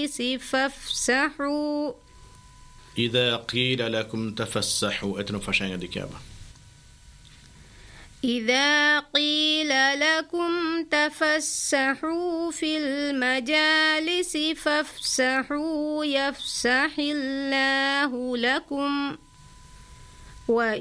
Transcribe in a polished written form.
المجالس فافسحوا. إذا قيل لكم تفسحوا اتنو فشان ديكابا. إذا قيل لكم تفسحوا في المجالس فافسحوا يفسح الله لكم وإذا